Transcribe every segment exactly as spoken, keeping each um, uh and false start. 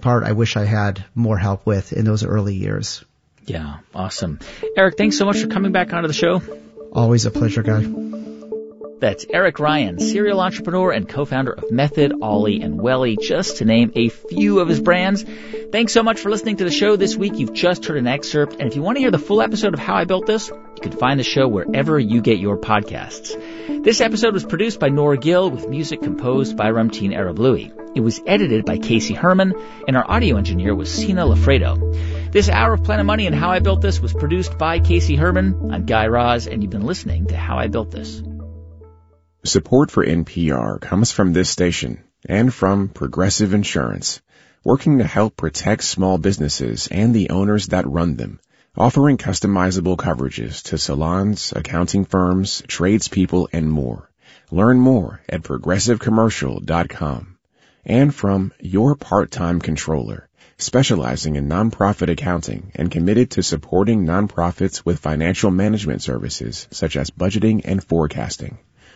part I wish I had more help with in those early years. Yeah, awesome. Eric, thanks so much for coming back onto the show. Always a pleasure, Guy. That's Eric Ryan, serial entrepreneur and co-founder of Method, Ollie, and Welly, just to name a few of his brands. Thanks so much for listening to the show this week. You've just heard an excerpt, and if you want to hear the full episode of How I Built This, you can find the show wherever you get your podcasts. This episode was produced by Nora Gill with music composed by Ramtin Arablouei. It was edited by Casey Herman, and our audio engineer was Sina Lafredo. This hour of Planet Money and How I Built This was produced by Casey Herman. I'm Guy Raz, and you've been listening to How I Built This. Support for N P R comes from this station and from Progressive Insurance, working to help protect small businesses and the owners that run them, offering customizable coverages to salons, accounting firms, tradespeople, and more. Learn more at progressive commercial dot com. And from Your Part-Time Controller, specializing in nonprofit accounting and committed to supporting nonprofits with financial management services such as budgeting and forecasting.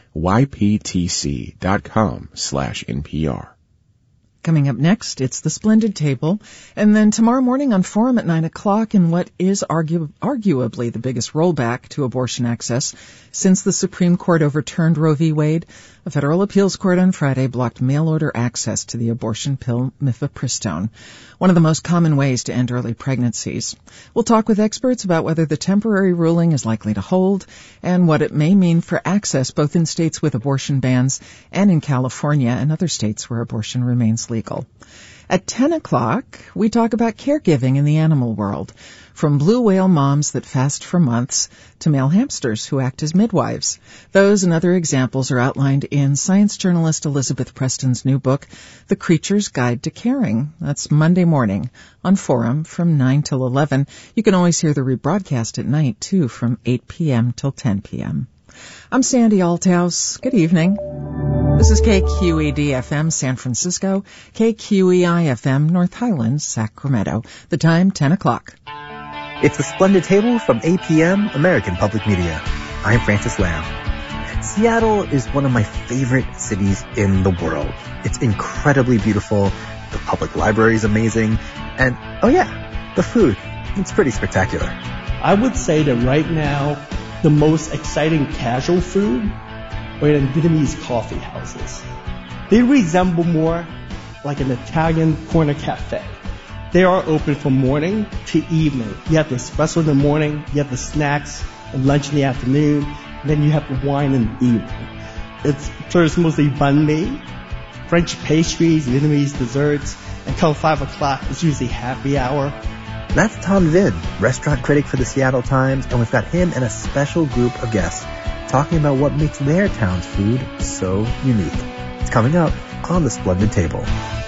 Y P T C dot com slash N P R. Coming up next, it's The Splendid Table, and then tomorrow morning on Forum at nine o'clock in what is argu- arguably the biggest rollback to abortion access since the Supreme Court overturned Roe v. Wade. A federal appeals court on Friday blocked mail-order access to the abortion pill mifepristone, one of the most common ways to end early pregnancies. We'll talk with experts about whether the temporary ruling is likely to hold and what it may mean for access both in states with abortion bans and in California and other states where abortion remains legal. At ten o'clock, we talk about caregiving in the animal world, from blue whale moms that fast for months to male hamsters who act as midwives. Those and other examples are outlined in science journalist Elizabeth Preston's new book, The Creature's Guide to Caring. That's Monday morning on Forum from nine till eleven. You can always hear the rebroadcast at night, too, from eight p.m. till ten p.m. I'm Sandy Althouse. Good evening. This is K Q E D F M San Francisco, K Q E I F M North Highlands, Sacramento. The time, ten o'clock. It's The Splendid Table from A P M, American Public Media. I'm Francis Lamb. Seattle is one of my favorite cities in the world. It's incredibly beautiful, the public library is amazing, and, oh yeah, the food. It's pretty spectacular. I would say that right now, the most exciting casual food are in Vietnamese coffee houses. They resemble more like an Italian corner cafe. They are open from morning to evening. You have the espresso in the morning, you have the snacks and lunch in the afternoon, and then you have the wine in the evening. It's serves mostly banh mi, French pastries, Vietnamese desserts, until five o'clock is usually happy hour. That's Tom Vid, restaurant critic for the Seattle Times, and we've got him and a special group of guests talking about what makes their town's food so unique. It's coming up on The Splendid Table.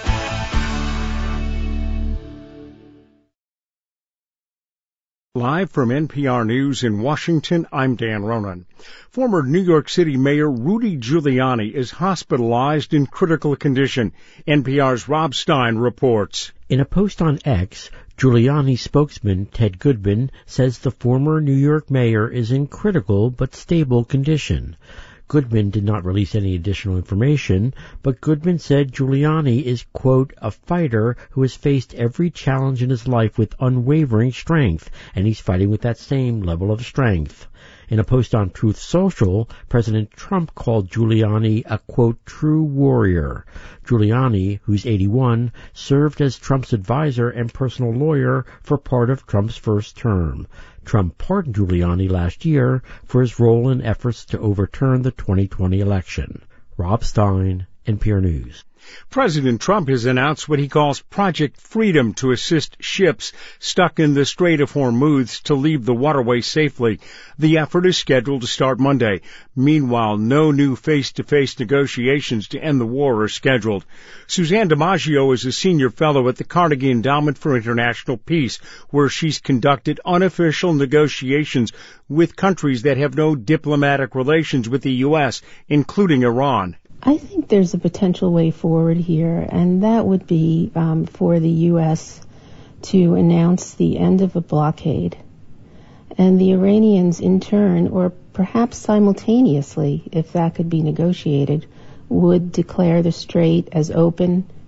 Live from N P R News in Washington, I'm Dan Ronan. Former New York City Mayor Rudy Giuliani is hospitalized in critical condition. N P R's Rob Stein reports. In a post on X, Giuliani spokesman Ted Goodman says the former New York mayor is in critical but stable condition. Goodman did not release any additional information, but Goodman said Giuliani is, quote, a fighter who has faced every challenge in his life with unwavering strength, and he's fighting with that same level of strength. In a post on Truth Social, President Trump called Giuliani a, quote, true warrior. Giuliani, who's eighty-one, served as Trump's advisor and personal lawyer for part of Trump's first term. Trump pardoned Giuliani last year for his role in efforts to overturn the twenty twenty election. Rob Stein, N P R News. President Trump has announced what he calls Project Freedom to assist ships stuck in the Strait of Hormuz to leave the waterway safely. The effort is scheduled to start Monday. Meanwhile, no new face-to-face negotiations to end the war are scheduled. Suzanne DiMaggio is a senior fellow at the Carnegie Endowment for International Peace, where she's conducted unofficial negotiations with countries that have no diplomatic relations with the U S, including Iran. I think there's a potential way forward here, and that would be um, for the U S to announce the end of a blockade. And the Iranians, in turn, or perhaps simultaneously, if that could be negotiated, would declare the strait as open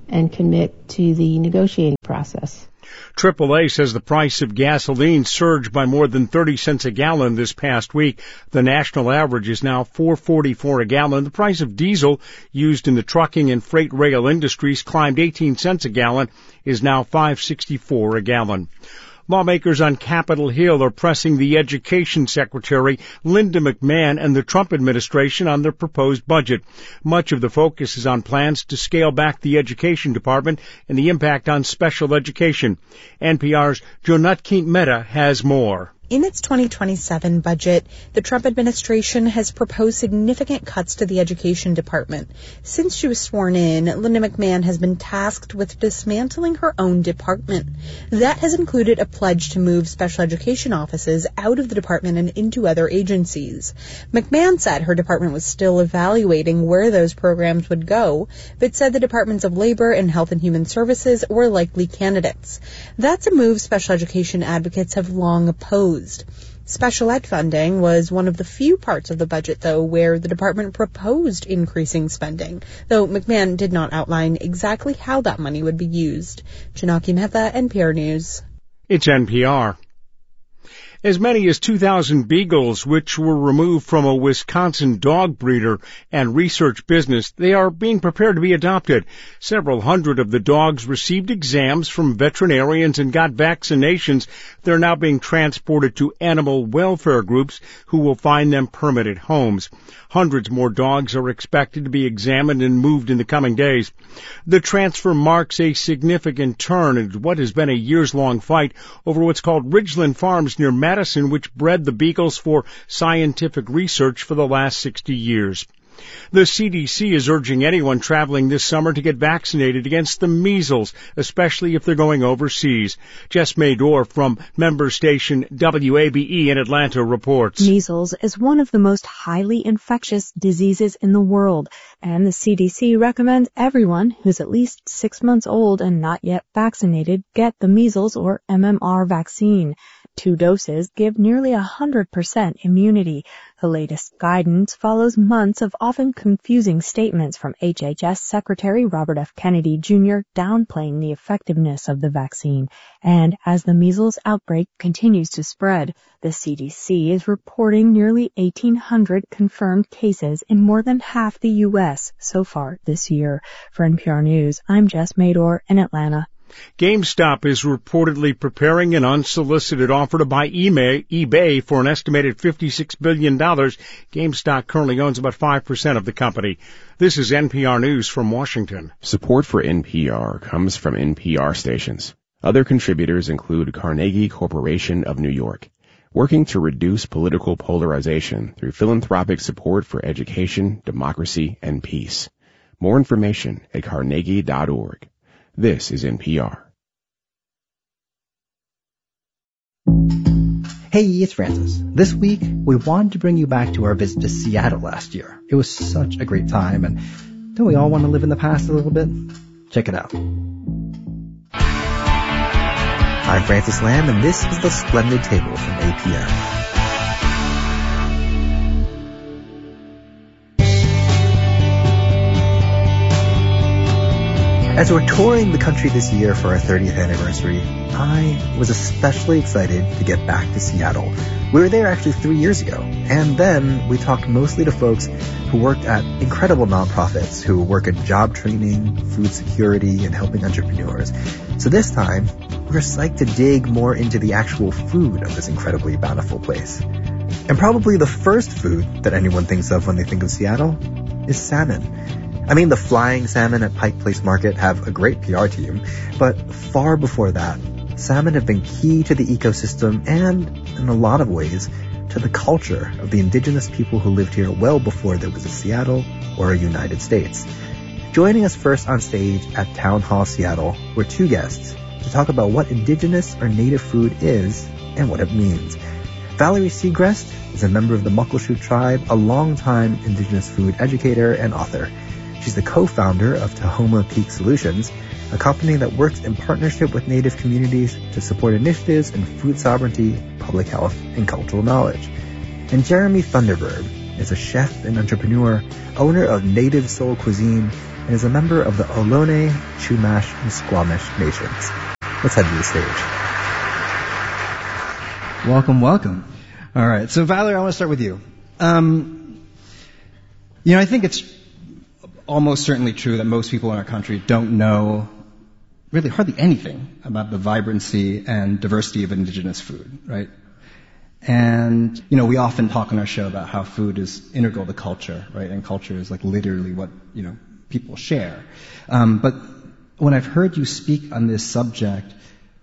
and commit to the negotiating process. triple A says the price of gasoline surged by more than thirty cents a gallon this past week. The national average is now four forty-four a gallon. The price of diesel used in the trucking and freight rail industries climbed eighteen cents a gallon, is now five sixty-four a gallon. Lawmakers on Capitol Hill are pressing the Education Secretary, Linda McMahon, and the Trump administration on their proposed budget. Much of the focus is on plans to scale back the Education Department and the impact on special education. N P R's Jonut Mehta has more. In its twenty twenty-seven budget, the Trump administration has proposed significant cuts to the Education Department. Since she was sworn in, Linda McMahon has been tasked with dismantling her own department. That has included a pledge to move special education offices out of the department and into other agencies. McMahon said her department was still evaluating where those programs would go, but said the Departments of Labor and Health and Human Services were likely candidates. That's a move special education advocates have long opposed. Special ed funding was one of the few parts of the budget, though, where the department proposed increasing spending, though McMahon did not outline exactly how that money would be used. Janaki Mehta, N P R News. It's N P R. As many as two thousand beagles, which were removed from a Wisconsin dog breeder and research business, they are being prepared to be adopted. Several hundred of the dogs received exams from veterinarians and got vaccinations. They're now being transported to animal welfare groups who will find them permanent homes. Hundreds more dogs are expected to be examined and moved in the coming days. The transfer marks a significant turn in what has been a years-long fight over what's called Ridgeland Farms near Madison, which bred the beagles for scientific research for the last sixty years. The C D C is urging anyone traveling this summer to get vaccinated against the measles, especially if they're going overseas. Jess Mador from member station W A B E in Atlanta reports. Measles is one of the most highly infectious diseases in the world, and the C D C recommends everyone who's at least six months old and not yet vaccinated get the measles or M M R vaccine. Two doses give nearly one hundred percent immunity. The latest guidance follows months of often confusing statements from H H S Secretary Robert F. Kennedy Junior downplaying the effectiveness of the vaccine. And as the measles outbreak continues to spread, the C D C is reporting nearly eighteen hundred confirmed cases in more than half the U S so far this year. For N P R News, I'm Jess Mador in Atlanta. GameStop is reportedly preparing an unsolicited offer to buy eBay for an estimated fifty-six billion dollars. GameStop currently owns about five percent of the company. This is N P R News from Washington. Support for N P R comes from N P R stations. Other contributors include Carnegie Corporation of New York, working to reduce political polarization through philanthropic support for education, democracy, and peace. More information at carnegie dot org. This is N P R. Hey, it's Francis. This week, we wanted to bring you back to our visit to Seattle last year. It was such a great time, and don't we all want to live in the past a little bit? Check it out. I'm Francis Lamb, and this is The Splendid Table from A P M. As we're touring the country this year for our thirtieth anniversary, I was especially excited to get back to Seattle. We were there actually three years ago, and then we talked mostly to folks who worked at incredible nonprofits who work in job training, food security, and helping entrepreneurs. So this time, we're psyched to dig more into the actual food of this incredibly bountiful place. And probably the first food that anyone thinks of when they think of Seattle is salmon. I mean, the flying salmon at Pike Place Market have a great P R team, but far before that, salmon have been key to the ecosystem and, in a lot of ways, to the culture of the indigenous people who lived here well before there was a Seattle or a United States. Joining us first on stage at Town Hall Seattle were two guests to talk about what indigenous or native food is and what it means. Valerie Segrest is a member of the Muckleshoot tribe, a longtime indigenous food educator and author. She's the co-founder of Tahoma Peak Solutions, a company that works in partnership with Native communities to support initiatives in food sovereignty, public health, and cultural knowledge. And Jeremy Thunderbird is a chef and entrepreneur, owner of Native Soul Cuisine, and is a member of the Ohlone, Chumash, and Squamish nations. Let's head to the stage. Welcome, welcome. All right, so Valerie, I want to start with you. Um, you know, I think it's almost certainly true that most people in our country don't know really hardly anything about the vibrancy and diversity of indigenous food, right? And, you know, we often talk on our show about how food is integral to culture, right? And culture is like literally what, you know, people share. Um, but when I've heard you speak on this subject,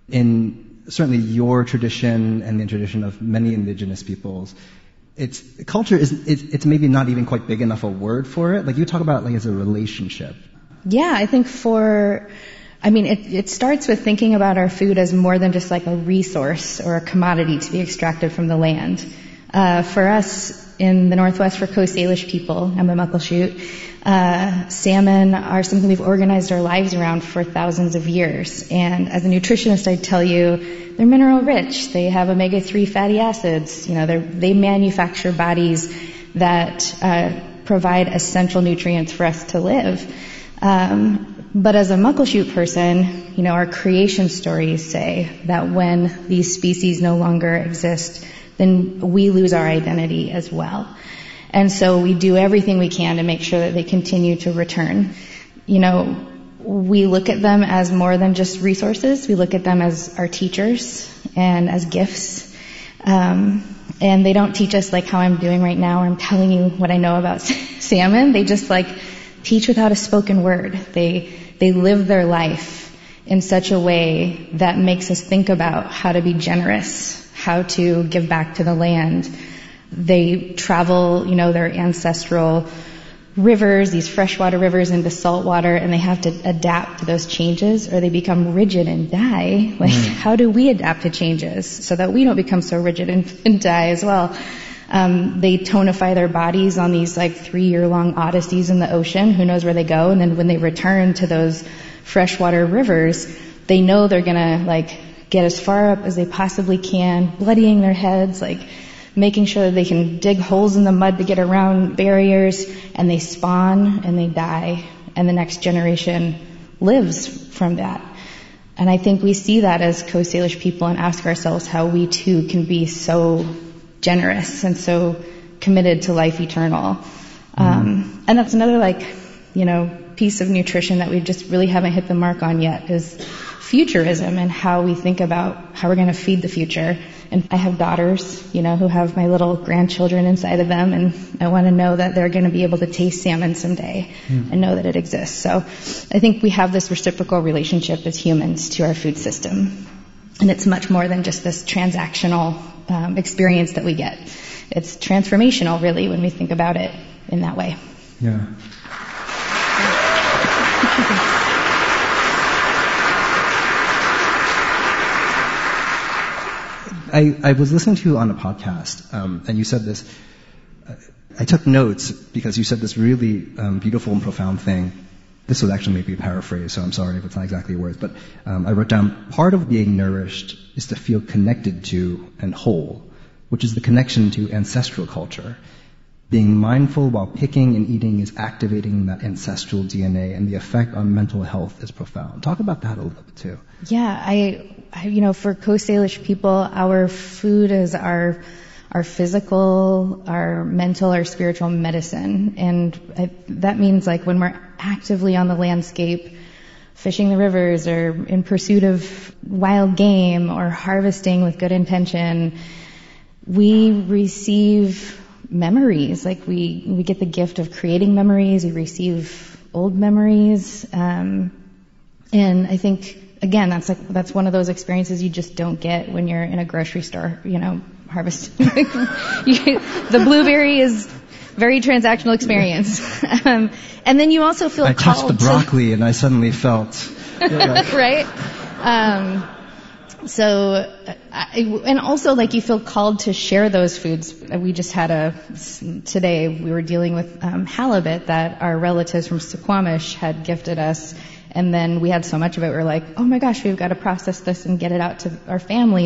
in certainly your tradition and the tradition of many indigenous peoples, it's culture is it's, it's maybe not even quite big enough a word for it. Like you talk about it like as a relationship. Yeah, I think for, I mean, it, it starts with thinking about our food as more than just like a resource or a commodity to be extracted from the land. Uh, for us in the Northwest, for Coast Salish people, I'm a Muckleshoot, uh, salmon are something we've organized our lives around for thousands of years. And as a nutritionist, I'd tell you, they're mineral rich. They have omega three fatty acids. You know, they they manufacture bodies that uh, provide essential nutrients for us to live. Um, But as a Muckleshoot person, you know, our creation stories say that when these species no longer exist, then we lose our identity as well. And so we do everything we can to make sure that they continue to return. You know, we look at them as more than just resources. We look at them as our teachers and as gifts. Um, and they don't teach us like how I'm doing right now, where I'm telling you what I know about salmon. They just like teach without a spoken word. They they live their life in such a way that makes us think about how to be generous, how to give back to the land. They travel, you know, their ancestral rivers, these freshwater rivers into saltwater, and they have to adapt to those changes or they become rigid and die. Like, mm. how do we adapt to changes so that we don't become so rigid and, and die as well? Um, they tonify their bodies on these like three-year-long odysseys in the ocean. Who knows where they go? And then when they return to those freshwater rivers, they know they're gonna like get as far up as they possibly can, bloodying their heads, like making sure that they can dig holes in the mud to get around barriers, and they spawn and they die, and the next generation lives from that. And I think we see that as Coast Salish people and ask ourselves how we too can be so generous and so committed to life eternal. Mm-hmm. Um, and that's another like, you know, piece of nutrition that we just really haven't hit the mark on yet is futurism and how we think about how we're going to feed the future. And I have daughters, you know, who have my little grandchildren inside of them, and I want to know that they're going to be able to taste salmon someday mm. and know that it exists. So I think we have this reciprocal relationship as humans to our food system. And it's much more than just this transactional um, experience that we get. It's transformational, really, when we think about it in that way. Yeah. I, I was listening to you on a podcast, um, and you said this. Uh, I took notes because you said this really um, beautiful and profound thing. This was actually maybe a paraphrase, so I'm sorry if it's not exactly your words, but um, I wrote down, part of being nourished is to feel connected to and whole, which is the connection to ancestral culture. Being mindful while picking and eating is activating that ancestral D N A, and the effect on mental health is profound. Talk about that a little bit too. Yeah, I, I you know, for Coast Salish people, our food is our our physical, our mental, our spiritual medicine. And I, that means like when we're actively on the landscape, fishing the rivers or in pursuit of wild game or harvesting with good intention, we receive memories. Like we, we get the gift of creating memories. We receive old memories. Um, and I think, again, that's like, that's one of those experiences you just don't get when you're in a grocery store, you know, harvesting. you, the blueberry is very transactional experience. um, and then you also feel I called touched the broccoli to, and I suddenly felt like, right. Um, so, I, and also like you feel called to share those foods. We just had a today we were dealing with um, halibut that our relatives from Squamish had gifted us. And then we had so much of it, we were like, oh my gosh, we've got to process this and get it out to our families.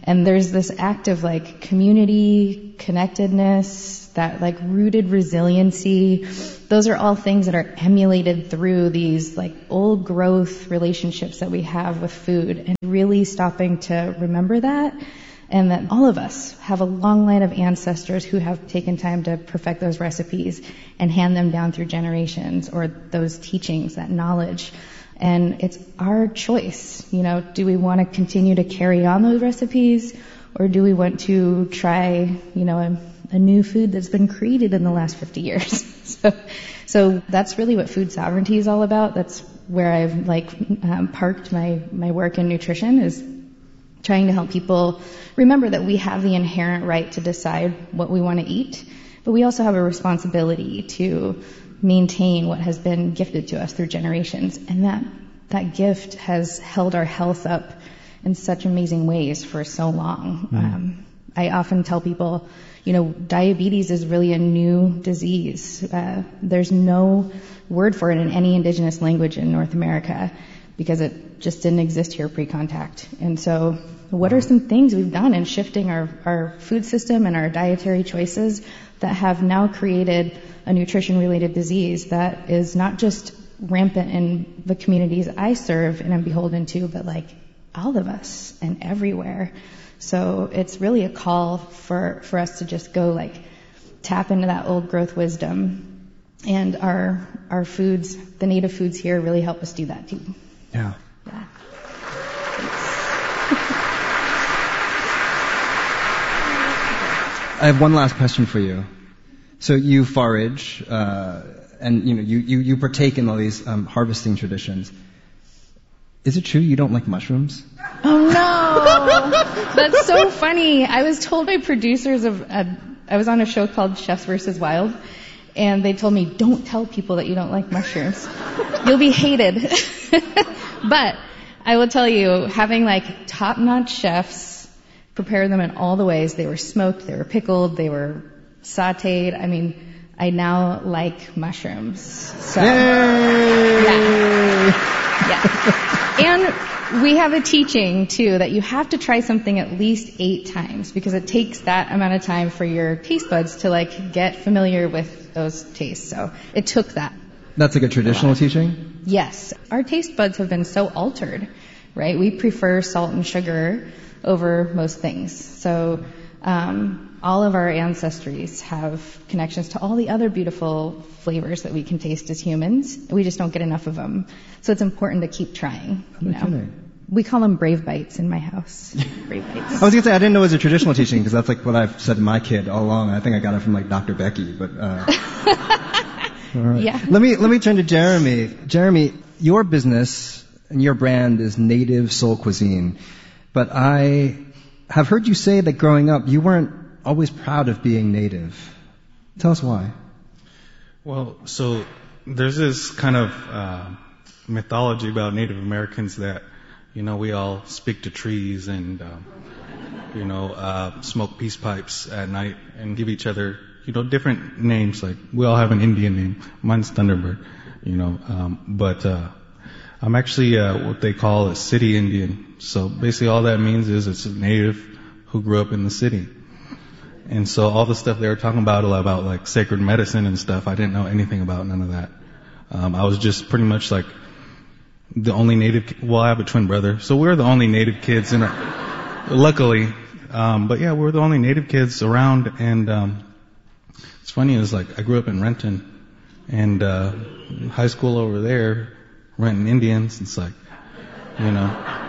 And there's this act of like community connectedness, that like rooted resiliency. Those are all things that are emulated through these like old growth relationships that we have with food, and really stopping to remember that. And that all of us have a long line of ancestors who have taken time to perfect those recipes and hand them down through generations, or those teachings, that knowledge. And it's our choice, you know, do we want to continue to carry on those recipes, or do we want to try, you know, a, a new food that's been created in the last fifty years? so, so that's really what food sovereignty is all about. That's where I've like um, parked my, my work in nutrition, is trying to help people remember that we have the inherent right to decide what we want to eat, but we also have a responsibility to maintain what has been gifted to us through generations. And that that gift has held our health up in such amazing ways for so long. Mm. Um, I often tell people, you know, diabetes is really a new disease. Uh, there's no word for it in any indigenous language in North America, because it just didn't exist here pre-contact. And so what are some things we've done in shifting our, our food system and our dietary choices that have now created a nutrition-related disease that is not just rampant in the communities I serve and am beholden to, but like all of us and everywhere. So it's really a call for, for us to just go like tap into that old growth wisdom. And our our foods, the native foods here, really help us do that too. Yeah. Yeah. I have one last question for you. So you forage, uh, and you know you, you, you partake in all these um, harvesting traditions. Is it true you don't like mushrooms? Oh no, that's so funny. I was told by producers of a, I was on a show called Chefs versus Wild, and they told me, don't tell people that you don't like mushrooms. You'll be hated. But I will tell you, having like top-notch chefs prepare them in all the ways. They were smoked, they were pickled, they were sautéed. I mean, I now like mushrooms. So, Yay! yeah. yeah. And we have a teaching, too, that you have to try something at least eight times, because it takes that amount of time for your taste buds to, like, get familiar with those tastes. So it took that. That's like a traditional teaching? Yes. Our taste buds have been so altered, right? We prefer salt and sugar over most things. So um, all of our ancestries have connections to all the other beautiful flavors that we can taste as humans. We just don't get enough of them. So it's important to keep trying. You know? We call them brave bites in my house. Brave bites. I was going to say, I didn't know it was a traditional teaching, because that's like what I've said to my kid all along. I think I got it from like Doctor Becky, but... Uh... All right. Yeah. Let me let me turn to Jeremy. Jeremy, your business and your brand is Native Soul Cuisine, but I have heard you say that growing up you weren't always proud of being Native. Tell us why. Well, so there's this kind of uh, mythology about Native Americans that, you know, we all speak to trees and, um, you know, uh, smoke peace pipes at night and give each other, you know, different names. Like, we all have an Indian name. Mine's Thunderbird, you know. Um, but uh, I'm actually uh, what they call a city Indian. So basically all that means is it's a native who grew up in the city. And so all the stuff they were talking about, about like sacred medicine and stuff, I didn't know anything about, none of that. Um, I was just pretty much like the only native, well, I have a twin brother. So we're the only native kids in our, luckily. Um, but yeah, we're the only native kids around. And um, it's funny, is like I grew up in Renton, and uh, high school over there, Renton Indians. It's like, you know,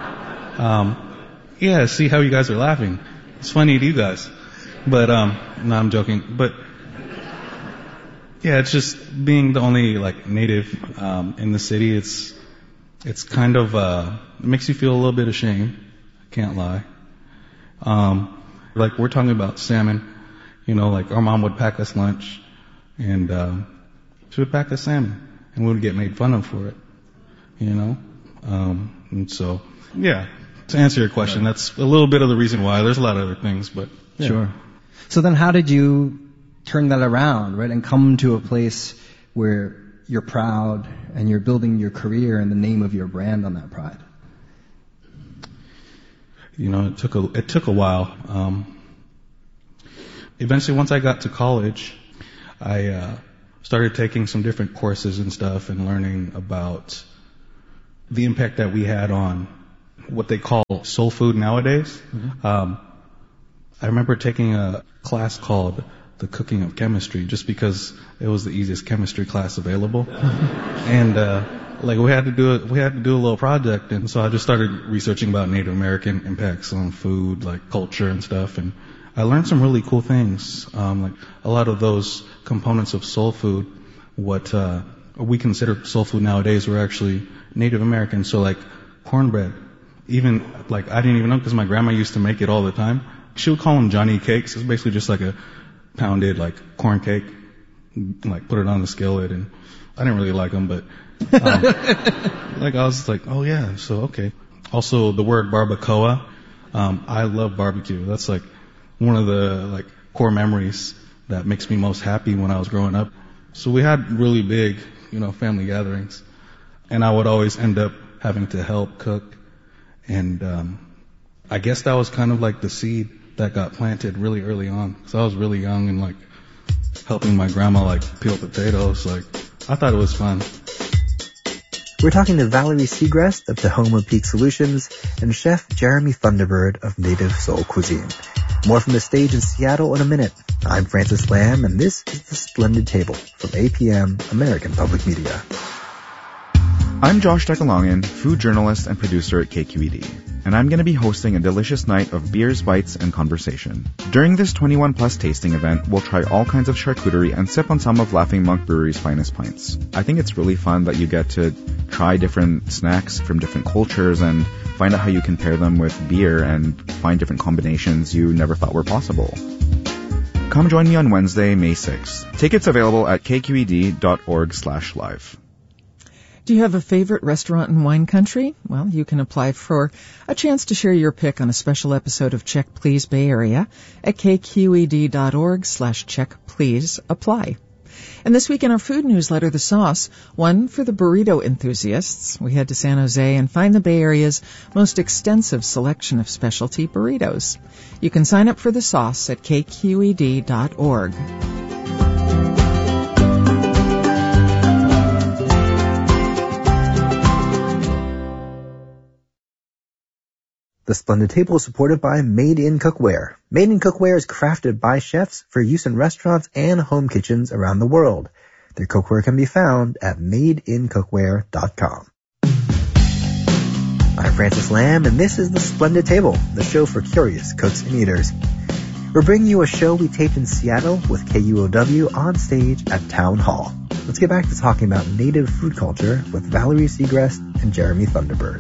um, yeah. See how you guys are laughing. It's funny to you guys, but um, no, I'm joking. But yeah, it's just being the only like native um, in the city. It's it's kind of uh, it makes you feel a little bit ashamed. I can't lie. Um, like we're talking about salmon. You know, like our mom would pack us lunch, and uh, she would pack us salmon, and we would get made fun of for it. You know, um, and so yeah. To answer your question, right. That's a little bit of the reason why. There's a lot of other things, but yeah. Sure. So then, how did you turn that around, right, and come to a place where you're proud and you're building your career in the name of your brand on that pride? you know, it took a, it took a while. Um, eventually, once I got to college, I, uh, started taking some different courses and stuff and learning about the impact that we had on what they call soul food nowadays. Mm-hmm. Um, I remember taking a class called The Cooking of Chemistry just because it was the easiest chemistry class available. and, uh, like we had to do it, we had to do a little project. And so I just started researching about Native American impacts on food, like culture and stuff. And I learned some really cool things. Um, like a lot of those components of soul food, what, uh, we consider soul food nowadays were actually Native American. So like cornbread, even like I didn't even know because my grandma used to make it all the time. She would call them Johnny cakes. It's basically just like a pounded like corn cake, like put it on the skillet, and I didn't really like them, but um, like I was like, oh yeah, so okay. Also the word barbacoa, um, I love barbecue. That's like one of the like core memories that makes me most happy when I was growing up. So we had really big, you know, family gatherings, and I would always end up having to help cook, and um, I guess that was kind of like the seed that got planted really early on. Because I was really young and like helping my grandma like peel potatoes. Like I thought it was fun. We're talking to Valerie Segrest of Tahoma Peak Solutions and Chef Jeremy Thunderbird of Native Soul Cuisine. More from the stage in Seattle in a minute. I'm Francis Lamb, and this is The Splendid Table from A P M, American Public Media. I'm Josh Decalongan, food journalist and producer at K Q E D, and I'm going to be hosting a delicious night of beers, bites, and conversation. During this twenty-one plus tasting event, we'll try all kinds of charcuterie and sip on some of Laughing Monk Brewery's finest pints. I think it's really fun that you get to try different snacks from different cultures and find out how you can pair them with beer and find different combinations you never thought were possible. Come join me on Wednesday, May sixth. Tickets available at k q e d dot org slash live. Do you have a favorite restaurant in wine country? Well, you can apply for a chance to share your pick on a special episode of Check Please Bay Area at k q e d dot org slash check please apply. And this week in our food newsletter, The Sauce, one for the burrito enthusiasts. We head to San Jose and find the Bay Area's most extensive selection of specialty burritos. You can sign up for The Sauce at k q e d dot org. The Splendid Table is supported by Made in Cookware. Made in Cookware is crafted by chefs for use in restaurants and home kitchens around the world. Their cookware can be found at made in cookware dot com. I'm Francis Lamb, and this is The Splendid Table, the show for curious cooks and eaters. We're bringing you a show we taped in Seattle with K U O W on stage at Town Hall. Let's get back to talking about native food culture with Valerie Segrest and Jeremy Thunderbird.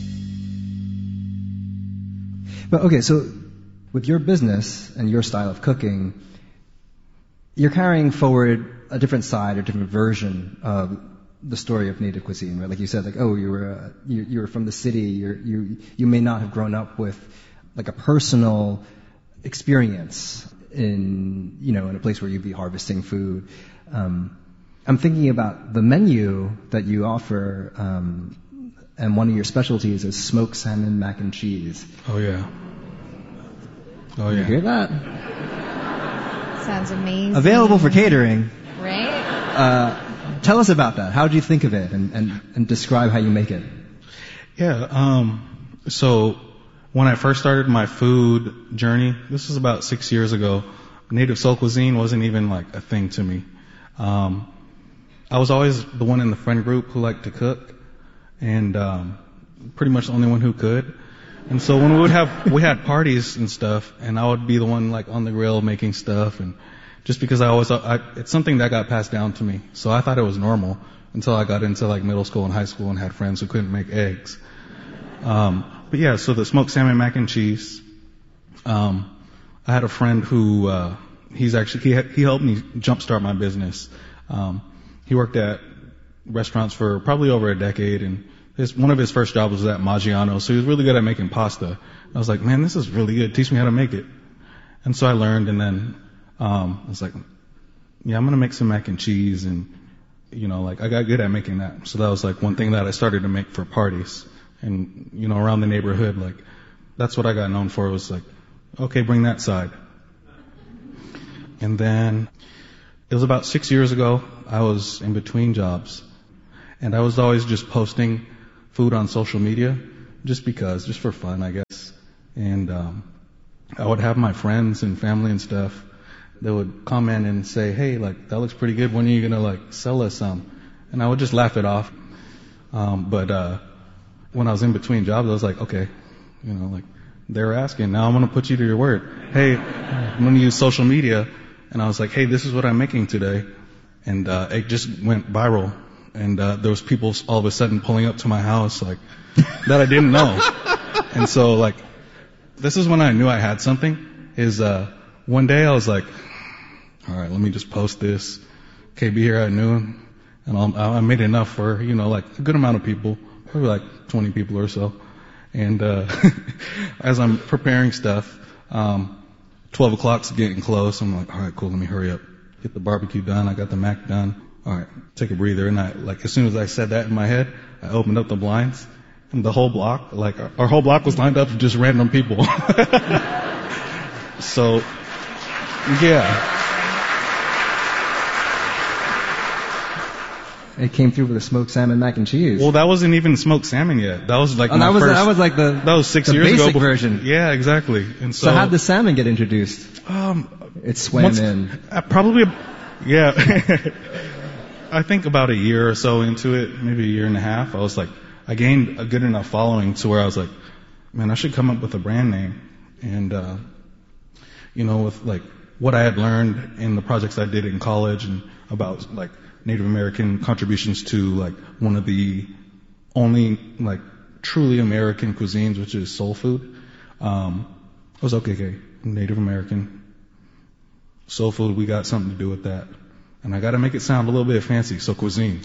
But okay, so with your business and your style of cooking, you're carrying forward a different side or different version of the story of native cuisine, right? Like you said, like, oh, you were uh, you, you were from the city. You're, you you may not have grown up with like a personal experience in you know in a place where you'd be harvesting food. Um, I'm thinking about the menu that you offer. Um, And one of your specialties is smoked salmon mac and cheese. Oh, yeah. Oh, yeah. You hear that? Sounds amazing. Available for catering. Right? Uh, tell us about that. How did you think of it? And, and, and describe how you make it. Yeah, um, so when I first started my food journey, this was about six years ago, Native Soul Cuisine wasn't even like a thing to me. Um, I was always the one in the friend group who liked to cook. And um pretty much the only one who could. And so when we would have we had parties and stuff, and I would be the one like on the grill making stuff, and just because I always I, it's something that got passed down to me, so I thought it was normal until I got into like middle school and high school and had friends who couldn't make eggs. Um but yeah, so the smoked salmon mac and cheese. Um I had a friend who uh he's actually he he helped me jumpstart my business. Um he worked at restaurants for probably over a decade, and his, one of his first jobs was at Maggiano's, so he was really good at making pasta. I was like, man, this is really good. Teach me how to make it. And so I learned, and then um I was like, yeah, I'm gonna make some mac and cheese, and you know, like I got good at making that. So that was like one thing that I started to make for parties, and you know, around the neighborhood, like that's what I got known for. It was like, okay, bring that side. And then it was about six years ago. I was in between jobs, and I was always just posting food on social media, just because, just for fun, I guess. And um, I would have my friends and family and stuff. They would comment and say, "Hey, like that looks pretty good. When are you gonna like sell us some?" And I would just laugh it off. Um, but uh, when I was in between jobs, I was like, okay, you know, like they were asking. Now I'm gonna put you to your word. Hey, I'm gonna use social media. And I was like, hey, this is what I'm making today. And uh, it just went viral. And uh, there was people all of a sudden pulling up to my house like that I didn't know. And so like, this is when I knew I had something. Is uh, one day I was like, all right, let me just post this. Okay, be here at noon. And I'll, I made enough for, you know, like a good amount of people, probably like twenty people or so. And uh, as I'm preparing stuff, um, twelve o'clock's getting close. I'm like, all right, cool, let me hurry up. Get the barbecue done. I got the mac done. All right, take a breather. And I, like, as soon as I said that in my head, I opened up the blinds, and the whole block, like, our, our whole block was lined up with just random people. So, yeah. It came through with a smoked salmon mac and cheese. Well, that wasn't even smoked salmon yet. That was like oh, my that was first. That was like the that was six the years basic ago. version. Yeah, exactly. And so, so how'd the salmon get introduced? Um, it swam once, in. Uh, probably, yeah. I think about a year or so into it, maybe a year and a half. I was like, I gained a good enough following to where I was like, man, I should come up with a brand name. And uh, you know, with like what I had learned in the projects I did in college and about like Native American contributions to like one of the only like truly American cuisines, which is soul food. Um, I was okay, okay, Native American soul food. We got something to do with that, and I got to make it sound a little bit fancy. So cuisine,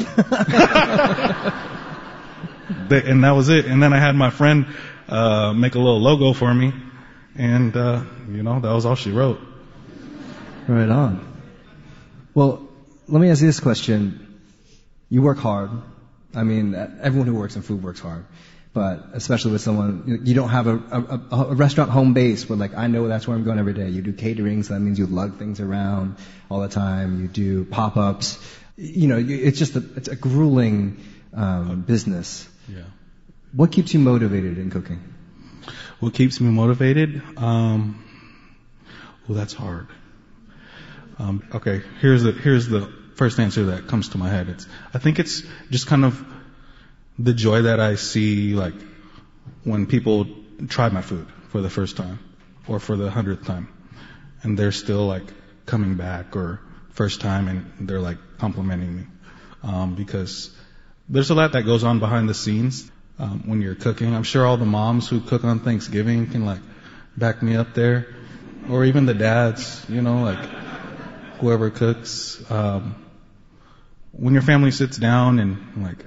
and that was it. And then I had my friend uh, make a little logo for me, and uh, you know that was all she wrote. Right on. Well, let me ask you this question. You work hard. I mean, everyone who works in food works hard. But especially with someone, you don't have a, a, a restaurant home base where, like, I know that's where I'm going every day. You do catering, so that means you lug things around all the time. You do pop-ups. You know, it's just a, it's a grueling um, business. Yeah. What keeps you motivated in cooking? What keeps me motivated? Um, well, that's hard. Um, okay, here's the here's the first answer that comes to my head. It's I think it's just kind of the joy that I see, like when people try my food for the first time or for the hundredth time, and they're still like coming back, or first time and they're like complimenting me, um, because there's a lot that goes on behind the scenes um, when you're cooking. I'm sure all the moms who cook on Thanksgiving can like back me up there, or even the dads, you know, like. Whoever cooks, um, when your family sits down and like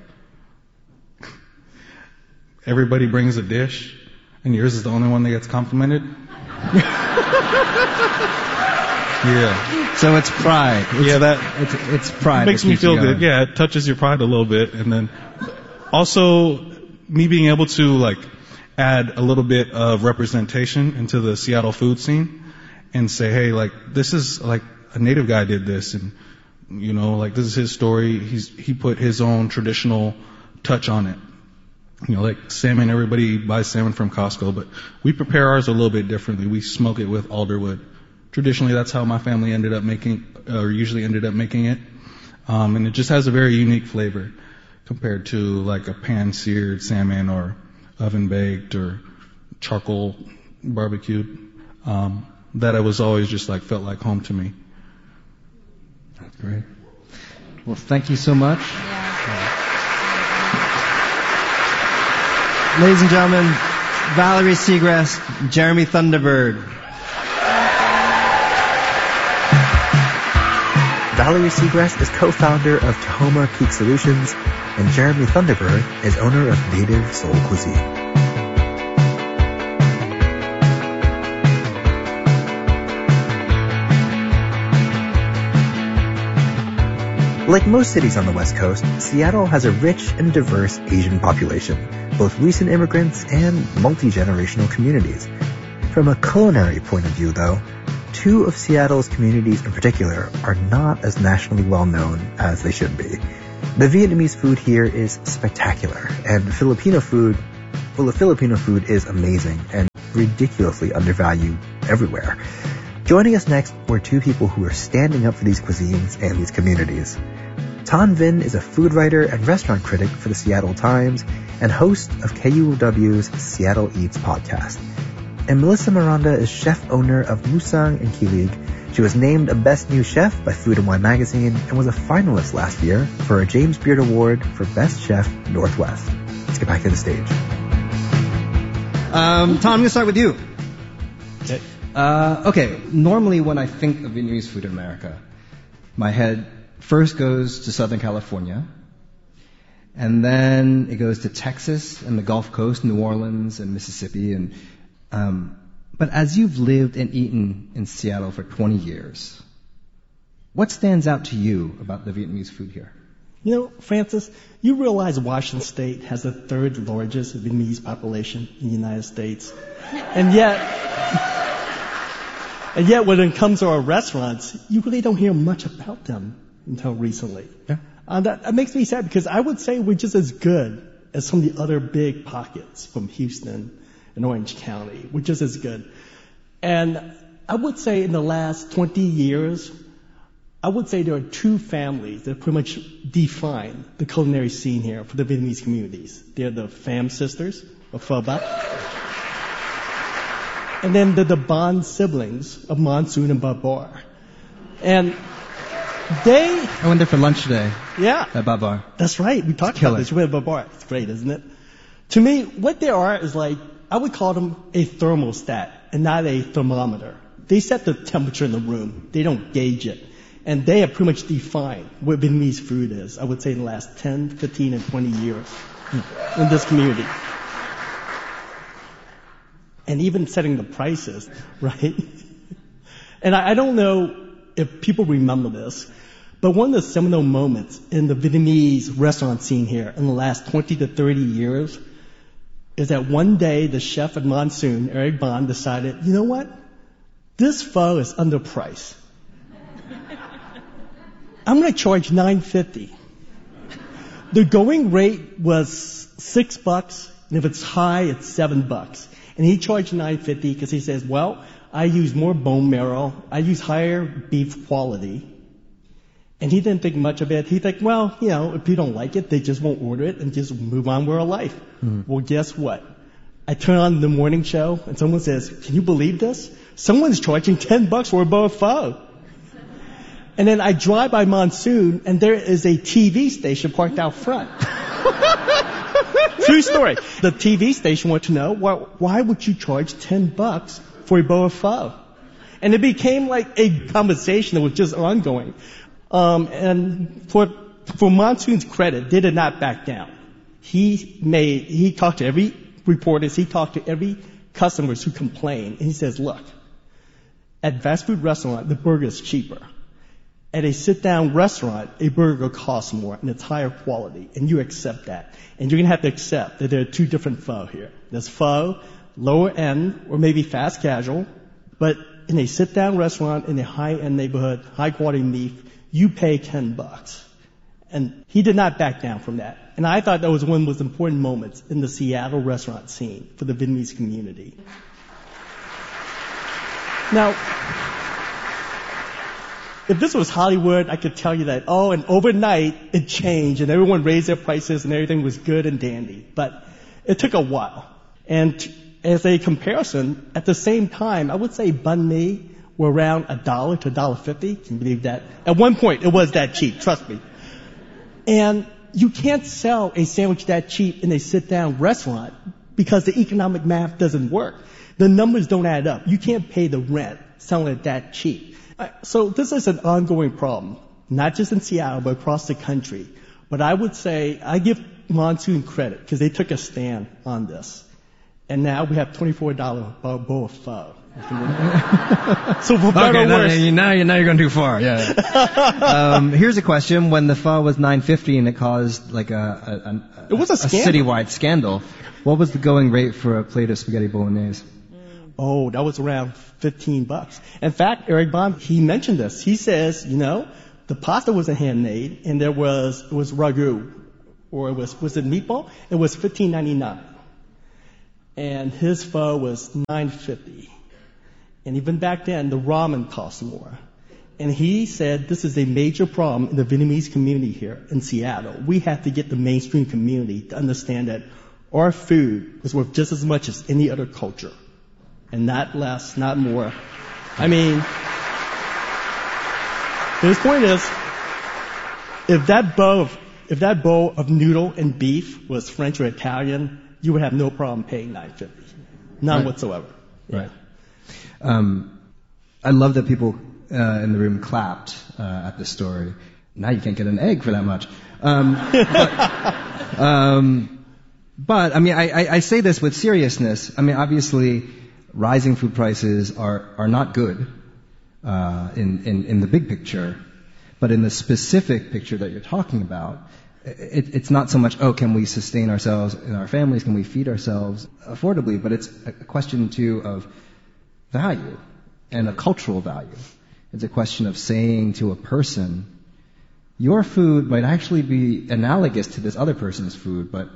everybody brings a dish and yours is the only one that gets complimented. Yeah. So it's pride. It's, yeah, that it's, it's pride. It makes me feel good. Yeah, it touches your pride a little bit, and then also me being able to like add a little bit of representation into the Seattle food scene and say, hey, like this is like. A native guy did this, and you know, like this is his story. He's he put his own traditional touch on it. You know, like salmon. Everybody buys salmon from Costco, but we prepare ours a little bit differently. We smoke it with alderwood. Traditionally, that's how my family ended up making, or usually ended up making it. Um, and it just has a very unique flavor compared to like a pan-seared salmon or oven-baked or charcoal barbecued. Um, that I was always just like felt like home to me. That's great. Well, thank you so much. Yeah. Ladies and gentlemen, Valerie Seagrass, Jeremy Thunderbird. Valerie Seagrass is co-founder of Tahoma Peak Solutions, and Jeremy Thunderbird is owner of Native Soul Cuisine. Like most cities on the West Coast, Seattle has a rich and diverse Asian population, both recent immigrants and multi-generational communities. From a culinary point of view, though, two of Seattle's communities in particular are not as nationally well known as they should be. The Vietnamese food here is spectacular, and Filipino food, well, the Filipino food is amazing and ridiculously undervalued everywhere. Joining us next were two people who are standing up for these cuisines and these communities. Thanh Vinh is a food writer and restaurant critic for the Seattle Times and host of K U O W's Seattle Eats podcast. And Melissa Miranda is chef-owner of Musang in Kilig. She was named a Best New Chef by Food and Wine magazine and was a finalist last year for a James Beard Award for Best Chef Northwest. Let's get back to the stage. Um, Tom, I'm going to start with you. Okay. Uh, okay, normally when I think of Vietnamese food in America, my head first goes to Southern California, and then it goes to Texas and the Gulf Coast, New Orleans and Mississippi. And um, but as you've lived and eaten in Seattle for twenty years, what stands out to you about the Vietnamese food here? You know, Francis, you realize Washington State has the third largest Vietnamese population in the United States. And yet, and yet when it comes to our restaurants, you really don't hear much about them until recently. Yeah. Uh, that, that makes me sad because I would say we're just as good as some of the other big pockets from Houston and Orange County. We're just as good. And I would say in the last twenty years, I would say there are two families that pretty much define the culinary scene here for the Vietnamese communities. They're the Pham sisters, or Pho Bat, and then the, the Bond siblings of Monsoon and Babar. And they... I went there for lunch today. Yeah. At Babar. That's right. We talked about this with Babar. It's great, isn't it? To me, what they are is like, I would call them a thermostat and not a thermometer. They set the temperature in the room. They don't gauge it. And they have pretty much defined what Vietnamese food is, I would say, in the last ten, fifteen, and twenty years in this community. And even setting the prices, right? And I, I don't know if people remember this, but one of the seminal moments in the Vietnamese restaurant scene here in the last twenty to thirty years is that one day the chef at Monsoon, Eric Bond, decided, you know what? This pho is underpriced. I'm going to charge nine fifty. The going rate was six bucks, and if it's high, it's seven bucks. And he charged nine fifty because he says, well, I use more bone marrow, I use higher beef quality. And he didn't think much of it. He thought, well, you know, if you don't like it, they just won't order it and just move on with our life. Mm-hmm. Well, guess what? I turn on the morning show, and someone says, can you believe this? Someone's charging ten bucks for a bowl of pho. And then I drive by Monsoon, and there is a T V station parked out front. True story. The T V station wanted to know, well, why would you charge ten bucks for a bowl of pho? And it became like a conversation that was just ongoing. Um, and for for Monsoon's credit, they did not back down. He made he talked to every reporter, he talked to every customers who complained, and he says, look, at fast food restaurant, the burger is cheaper. At a sit-down restaurant, a burger costs more and it's higher quality, and you accept that. And you're going to have to accept that there are two different pho here. There's pho, lower end, or maybe fast casual, but in a sit-down restaurant in a high-end neighborhood, high-quality meat, you pay ten bucks. And he did not back down from that. And I thought that was one of the most important moments in the Seattle restaurant scene for the Vietnamese community. Now, if this was Hollywood, I could tell you that, oh, and overnight it changed and everyone raised their prices and everything was good and dandy. But it took a while. And t- as a comparison, at the same time, I would say banh mi were around a dollar to a dollar fifty. Can you believe that? At one point, it was that cheap, trust me. And you can't sell a sandwich that cheap in a sit-down restaurant because the economic math doesn't work. The numbers don't add up. You can't pay the rent selling it that cheap. So this is an ongoing problem, not just in Seattle, but across the country. But I would say I give Monsoon credit because they took a stand on this. And now we have twenty-four dollars bowl of pho. So for better okay, or worse. No, now, you're, now you're going too far. Yeah. um, here's a question: when the pho was nine fifty and it caused like a, a, a, it was a, a citywide scandal, what was the going rate for a plate of spaghetti bolognese? Oh, that was around fifteen bucks. In fact, Eric Bond, he mentioned this. He says, you know, the pasta wasn't handmade, and there was it was ragu, or it was was it meatball? It was fifteen ninety-nine, and his pho was nine fifty. And even back then, the ramen cost more. And he said this is a major problem in the Vietnamese community here in Seattle. We have to get the mainstream community to understand that our food is worth just as much as any other culture. And not less, not more. I mean, his point is, if that bowl of, if that bowl of noodle and beef was French or Italian, you would have no problem paying nine fifty. None right. whatsoever. Right. Um, I love that people uh, in the room clapped uh, at this story. Now you can't get an egg for that much. Um, but, um, but I mean, I, I, I say this with seriousness. I mean, obviously, rising food prices are are not good uh, in, in in the big picture, but in the specific picture that you're talking about, it, it's not so much, oh, can we sustain ourselves and our families? Can we feed ourselves affordably? But it's a question too of value and a cultural value. It's a question of saying to a person, your food might actually be analogous to this other person's food, but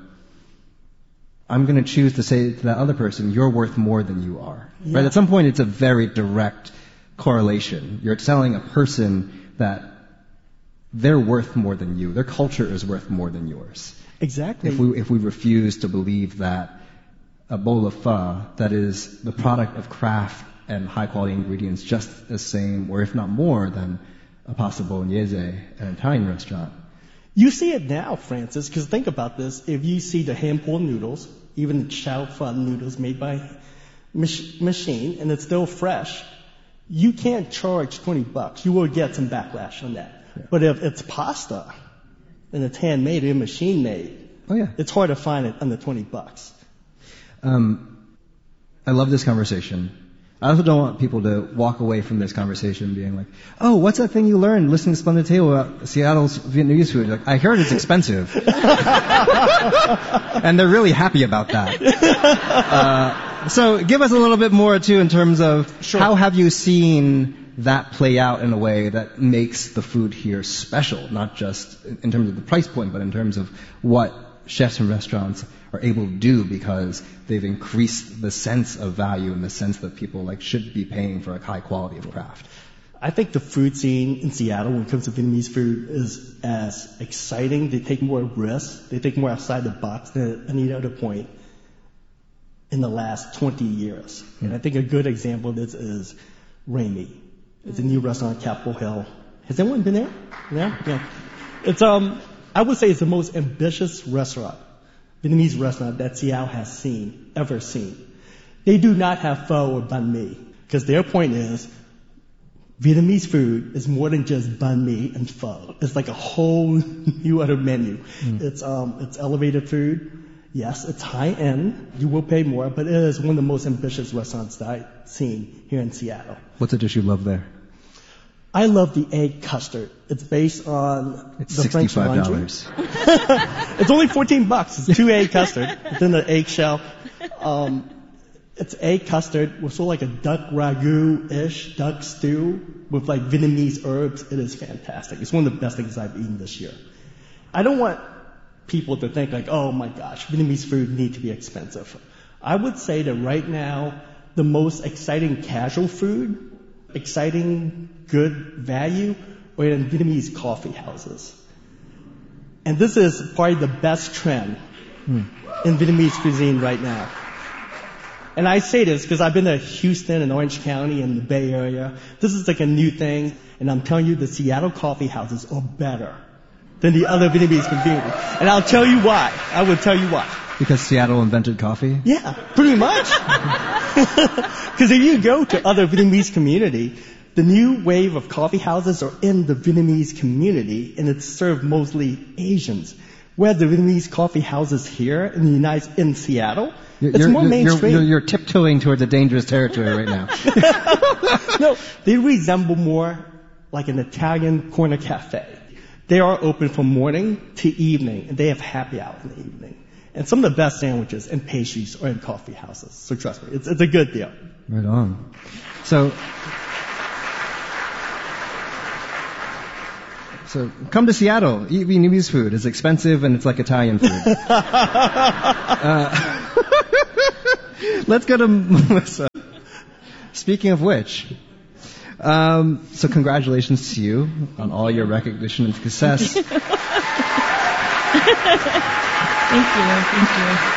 I'm going to choose to say to that other person, you're worth more than you are. Yeah. Right? At some point, it's a very direct correlation. You're telling a person that they're worth more than you. Their culture is worth more than yours. Exactly. If we if we refuse to believe that a bowl of pho that is the product of craft and high-quality ingredients just the same, or if not more, than a pasta bolognese at an Italian restaurant. You see it now, Francis, because think about this. If you see the hand-pulled noodles, even the chow fun noodles made by mach- machine, and it's still fresh, you can't charge twenty bucks. You will get some backlash on that. Yeah. But if it's pasta, and it's handmade and machine-made, oh yeah, it's hard to find it under twenty bucks. Um, I love this conversation. I also don't want people to walk away from this conversation being like, oh, what's that thing you learned listening to Splendid Table about Seattle's Vietnamese food? Like, I heard it's expensive. And they're really happy about that. Uh, so give us a little bit more, too, in terms of sure. How have you seen that play out in a way that makes the food here special, not just in terms of the price point, but in terms of what chefs and restaurants are able to do because they've increased the sense of value and the sense that people like should be paying for a high quality of craft. I think the food scene in Seattle when it comes to Vietnamese food is as exciting. They take more risks. They think more outside the box than any other point in the last twenty years. Mm. And I think a good example of this is Raimi. It's a new restaurant on Capitol Hill. Has anyone been there? Yeah? Yeah. It's, um, I would say it's the most ambitious restaurant, Vietnamese restaurant that Seattle has seen, ever seen. They do not have pho or banh mi, because their point is Vietnamese food is more than just banh mi and pho. It's like a whole new other menu. Mm. It's um, it's elevated food. Yes, it's high end. You will pay more, but it is one of the most ambitious restaurants that I've seen here in Seattle. What's a dish you love there? I love the egg custard. It's based on it's the French sixty-five dollars. It's only fourteen bucks. It's two egg custard within the eggshell. Um, it's egg custard with sort of like a duck ragu-ish, duck stew with like Vietnamese herbs. It is fantastic. It's one of the best things I've eaten this year. I don't want people to think like, oh my gosh, Vietnamese food need to be expensive. I would say that right now, the most exciting casual food, exciting good value, are in Vietnamese coffee houses. And this is probably the best trend hmm. in Vietnamese cuisine right now. And I say this because I've been to Houston and Orange County and the Bay Area. This is like a new thing, and I'm telling you, the Seattle coffee houses are better than the other Vietnamese community. And I'll tell you why. I will tell you why. Because Seattle invented coffee? Yeah, pretty much. Because if you go to other Vietnamese community, the new wave of coffee houses are in the Vietnamese community, and it's served mostly Asians. Where the Vietnamese coffee houses here in the United in Seattle, You're, it's you're, more mainstream. You're, you're, you're tiptoeing towards a dangerous territory right now. No, they resemble more like an Italian corner cafe. They are open from morning to evening, and they have happy hour in the evening. And some of the best sandwiches and pastries are in coffee houses. So trust me, it's, it's a good deal. Right on. So, so come to Seattle. Eat Vietnamese food. It's expensive and it's like Italian food. uh, let's go to Melissa. Speaking of which, um, so congratulations to you on all your recognition and success. Thank you. Thank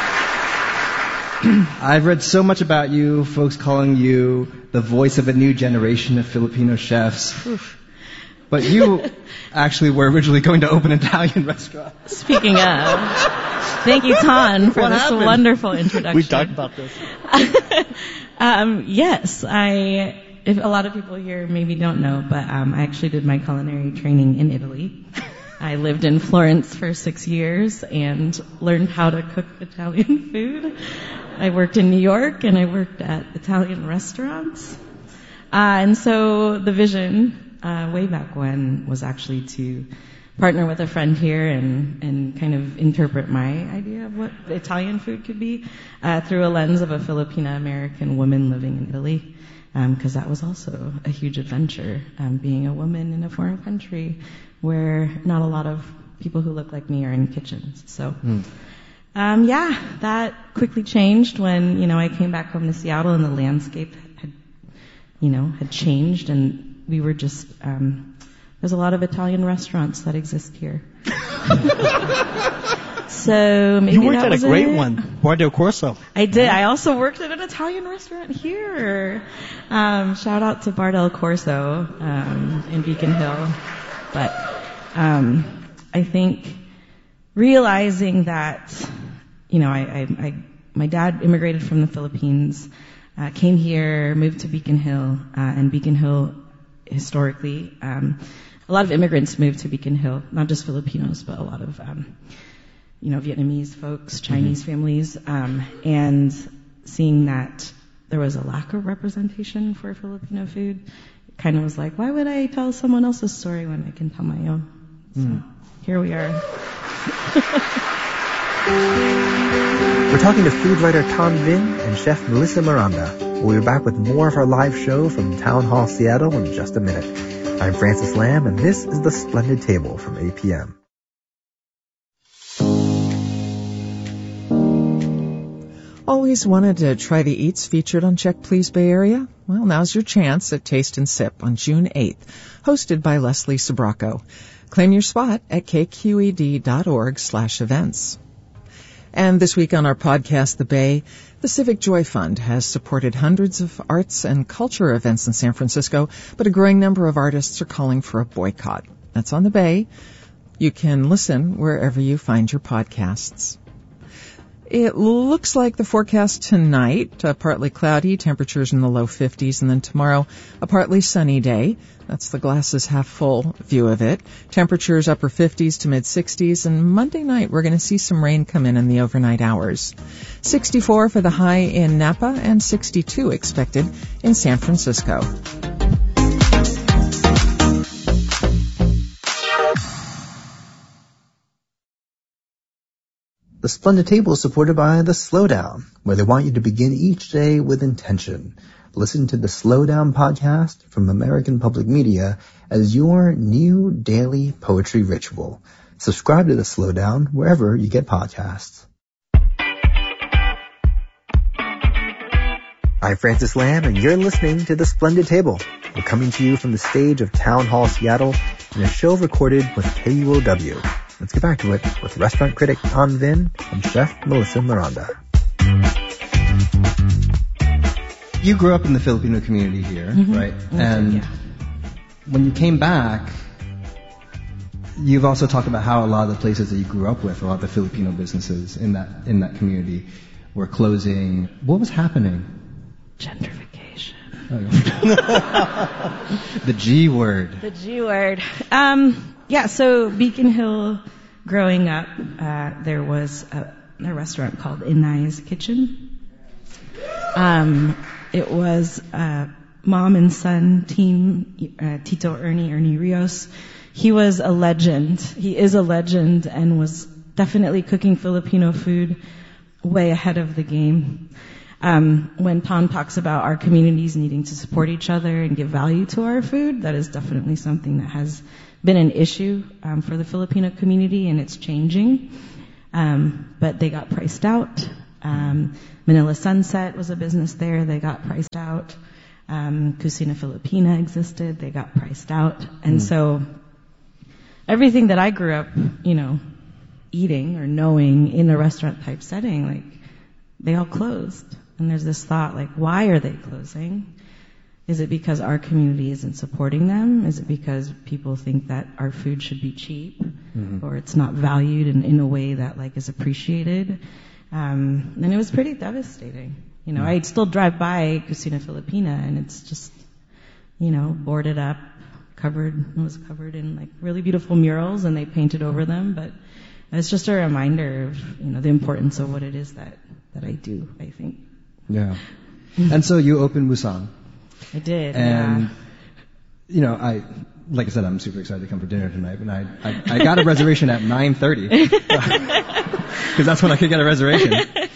you. I've read so much about you, folks calling you the voice of a new generation of Filipino chefs. Oof. But you actually were originally going to open an Italian restaurant. Speaking of, thank you, Ton, for What this happened? wonderful introduction. We talked about this. um, yes, I. If a lot of people here maybe don't know, but um, I actually did my culinary training in Italy. I lived in Florence for six years and learned how to cook Italian food. I worked in New York and I worked at Italian restaurants. Uh, and so the vision, uh, way back when, was actually to partner with a friend here and, and kind of interpret my idea of what Italian food could be uh, through a lens of a Filipina-American woman living in Italy. Because um, that was also a huge adventure, um, being a woman in a foreign country where not a lot of people who look like me are in kitchens. So, mm. um, yeah, that quickly changed when, you know, I came back home to Seattle and the landscape had, you know, had changed and we were just, um, there's a lot of Italian restaurants that exist here. So maybe you worked that at a was great it. one, Bar del Corso. I did. I also worked at an Italian restaurant here. Um, shout out to Bar del Corso um, in Beacon Hill. But um, I think realizing that, you know, I, I, I my dad immigrated from the Philippines, uh, came here, moved to Beacon Hill, uh, and Beacon Hill historically, um, a lot of immigrants moved to Beacon Hill, not just Filipinos, but a lot of um, you know, Vietnamese folks, Chinese mm-hmm. families, um, and seeing that there was a lack of representation for Filipino food, it kind of was like, why would I tell someone else's story when I can tell my own? So mm. here we are. We're talking to food writer Ton Vinh and chef Melissa Miranda. We'll be back with more of our live show from Town Hall Seattle in just a minute. I'm Francis Lam, and this is The Splendid Table from A P M. Always wanted to try the eats featured on Check Please Bay Area? Well, now's your chance at Taste and Sip on June eighth, hosted by Leslie Sabraco. Claim your spot at kqed.org slash events. And this week on our podcast, The Bay, the Civic Joy Fund has supported hundreds of arts and culture events in San Francisco, but a growing number of artists are calling for a boycott. That's on The Bay. You can listen wherever you find your podcasts. It looks like the forecast tonight, uh, partly cloudy, temperatures in the low fifties, and then tomorrow, a partly sunny day. That's the glasses half full view of it. Temperatures upper fifties to mid sixties, and Monday night we're going to see some rain come in in the overnight hours. sixty-four for the high in Napa and sixty-two expected in San Francisco. The Splendid Table is supported by The Slowdown, where they want you to begin each day with intention. Listen to the Slowdown podcast from American Public Media as your new daily poetry ritual. Subscribe to The Slowdown wherever you get podcasts. I'm Francis Lam, and you're listening to The Splendid Table. We're coming to you from the stage of Town Hall Seattle in a show recorded with K U O W. Let's get back to it with restaurant critic Ton Vinh and chef Melissa Miranda. You grew up in the Filipino community here, mm-hmm. right? Mm-hmm. And yeah. when you came back, you've also talked about how a lot of the places that you grew up with, a lot of the Filipino businesses in that in that community, were closing. What was happening? Gentrification. Oh. The G word. The G word. Um, yeah, so Beacon Hill, growing up, uh, there was a, a restaurant called Inay's Kitchen. Um, it was uh, mom and son team, uh, Tito Ernie, Ernie Rios. He was a legend. He is a legend and was definitely cooking Filipino food way ahead of the game. Um, when Tom talks about our communities needing to support each other and give value to our food, that is definitely something that has been an issue um, for the Filipino community, and it's changing. Um, but they got priced out. Um, Manila Sunset was a business there. They got priced out. Um, Cucina Filipina existed. They got priced out. And mm. so everything that I grew up, you know, eating or knowing in a restaurant type setting, like, they all closed. And there's this thought, like, why are they closing? Is it because our community isn't supporting them? Is it because people think that our food should be cheap, mm-hmm. or it's not valued in, in a way that, like, is appreciated? Um, and it was pretty devastating. You know, mm-hmm. I'd still drive by Cucina Filipina, and it's just, you know, boarded up, covered, it was covered in, like, really beautiful murals, and they painted over them. But it's just a reminder of, you know, the importance of what it is that, that I do, I think. Yeah. And so you opened Musang. I did, and, yeah. you know, I, like I said, I'm super excited to come for dinner tonight, and I, I, I got a reservation at nine thirty. Because that's when I could get a reservation.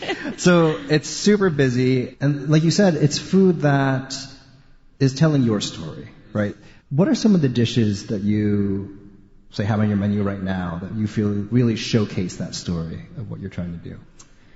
So it's super busy, and like you said, it's food that is telling your story, right? What are some of the dishes that you, say, have on your menu right now that you feel really showcase that story of what you're trying to do?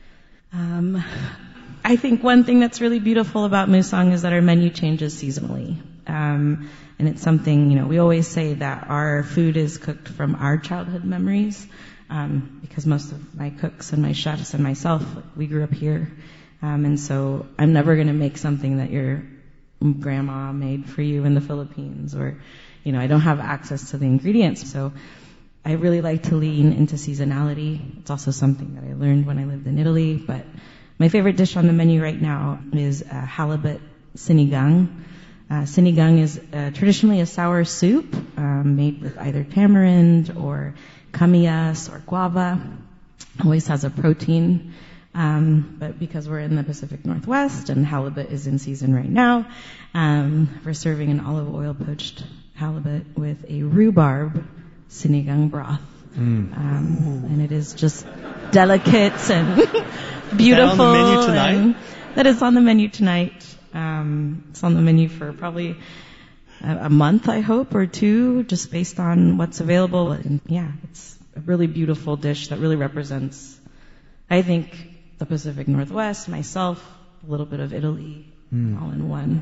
Um, I think one thing that's really beautiful about Musang is that our menu changes seasonally. Um, and it's something, you know, we always say that our food is cooked from our childhood memories, um, because most of my cooks and my chefs and myself, we grew up here. Um, and so I'm never going to make something that your grandma made for you in the Philippines, or, you know, I don't have access to the ingredients. So I really like to lean into seasonality. It's also something that I learned when I lived in Italy. But my favorite dish on the menu right now is uh, halibut sinigang. Uh, sinigang is uh, traditionally a sour soup um, made with either tamarind or kamiyas or guava. Always has a protein. Um, but because we're in the Pacific Northwest and halibut is in season right now, um, we're serving an olive oil poached halibut with a rhubarb sinigang broth. Mm. Um, and it is just delicate and beautiful. Is that on the menu tonight? That is on the menu tonight. Um, it's on the menu for probably a, a month, I hope, or two, just based on what's available. And yeah, it's a really beautiful dish that really represents, I think, the Pacific Northwest, myself, a little bit of Italy, mm. all in one.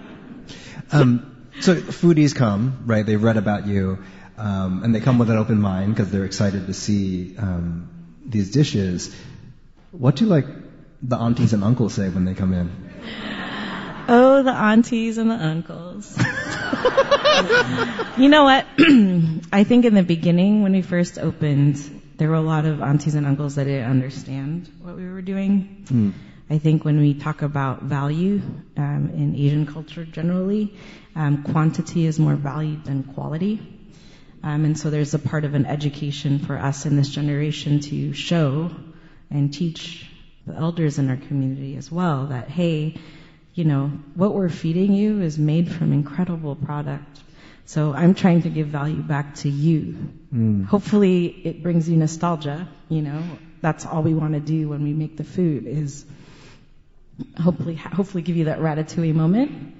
Um, so foodies come, right? They've read about you. Um, and they come with an open mind because they're excited to see um, these dishes. What do like the aunties and uncles say when they come in? Oh, the aunties and the uncles. You know what? I think in the beginning, when we first opened, there were a lot of aunties and uncles that didn't understand what we were doing. Mm. I think when we talk about value um, in Asian culture generally, um, quantity is more valued than quality. Um, and so there's a part of an education for us in this generation to show and teach the elders in our community as well that, hey, you know, what we're feeding you is made from incredible product. So I'm trying to give value back to you. Mm. Hopefully it brings you nostalgia, you know. That's all we want to do when we make the food is hopefully hopefully give you that ratatouille moment.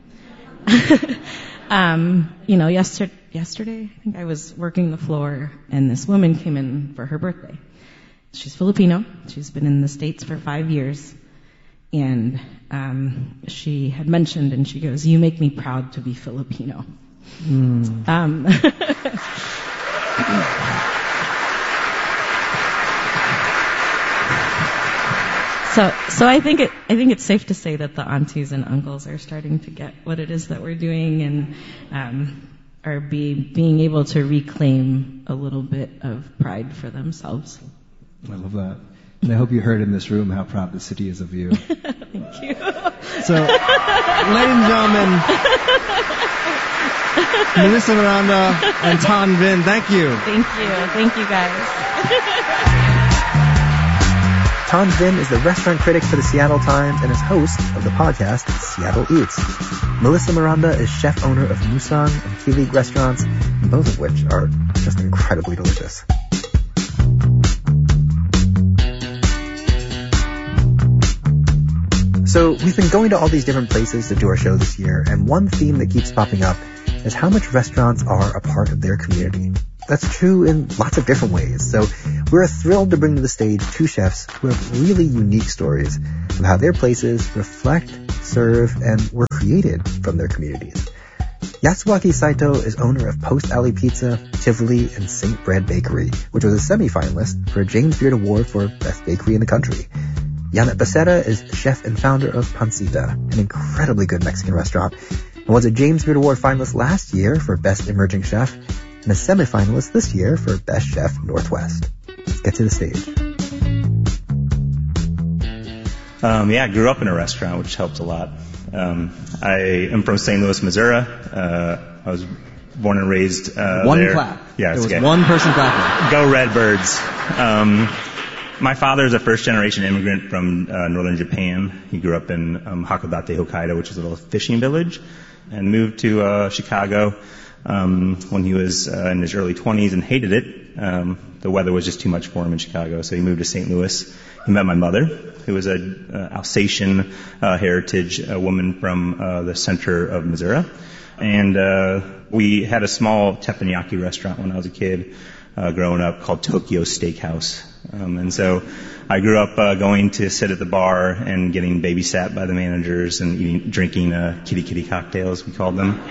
um, you know, yesterday, yesterday, I think I was working the floor and this woman came in for her birthday. She's Filipino. She's been in the States for five years. And um, she had mentioned, and she goes, "You make me proud to be Filipino." Mm. Um, so, so I think it. I think it's safe to say that the aunties and uncles are starting to get what it is that we're doing, and um, are be, being able to reclaim a little bit of pride for themselves. I love that. And I hope you heard in this room how proud the city is of you. Thank you. So, ladies and gentlemen, Melissa Miranda and Tan Vinh, thank you. Thank you. Thank you, guys. Tan Vinh is the restaurant critic for the Seattle Times and is host of the podcast Seattle Eats. Melissa Miranda is chef owner of Musang and Kilig restaurants, both of which are just incredibly delicious. So we've been going to all these different places to do our show this year, and one theme that keeps popping up is how much restaurants are a part of their community. That's true in lots of different ways. So we're thrilled to bring to the stage two chefs who have really unique stories of how their places reflect, serve, and were created from their communities. Yasuaki Saito is owner of Post Alley Pizza, Tivoli, and Saint Bread Bakery, which was a semi-finalist for a James Beard Award for Best Bakery in the country. Janet Becerra is chef and founder of Pancita, an incredibly good Mexican restaurant, and was a James Beard Award finalist last year for Best Emerging Chef, and a semi-finalist this year for Best Chef Northwest. Let's get to the stage. Um, yeah, I grew up in a restaurant, which helped a lot. Um, I am from Saint Louis, Missouri. Uh, I was born and raised uh, one there. clap. Yeah, there was okay. one person clapping. Go Redbirds. Um, my father is a first-generation immigrant from uh, northern Japan. He grew up in um, Hakodate, Hokkaido, which is a little fishing village, and moved to uh, Chicago um, when he was uh, in his early twenties and hated it. Um, the weather was just too much for him in Chicago, so he moved to Saint Louis. He met my mother, who was a uh, Alsatian uh, heritage, a woman from uh, the center of Missouri. And uh, we had a small teppanyaki restaurant when I was a kid, uh, growing up, called Tokyo Steakhouse. Um, and so I grew up uh, going to sit at the bar and getting babysat by the managers and eating, drinking uh, kitty kitty cocktails, we called them.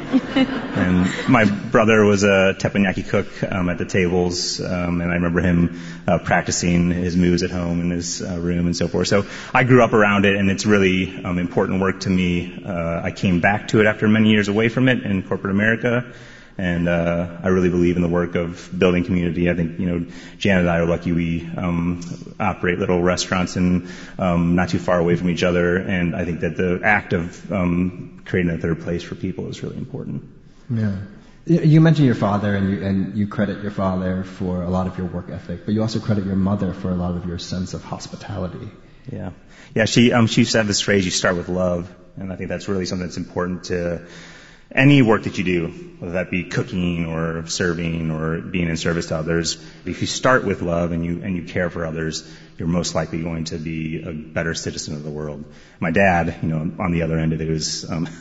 And my brother was a teppanyaki cook um, at the tables, um, and I remember him uh, practicing his moves at home in his uh, room and so forth. So I grew up around it, and it's really um, important work to me. Uh, I came back to it after many years away from it in corporate America. And uh, I really believe in the work of building community. I think, you know, Janet and I are lucky we um, operate little restaurants and um, not too far away from each other. And I think that the act of um, creating a third place for people is really important. Yeah. You mentioned your father, and you, and you credit your father for a lot of your work ethic, but you also credit your mother for a lot of your sense of hospitality. Yeah. Yeah, she um, she said this phrase, you start with love. And I think that's really something that's important to any work that you do, whether that be cooking or serving or being in service to others. If you start with love and you and you care for others, you're most likely going to be a better citizen of the world. My dad, you know, on the other end of it, was um,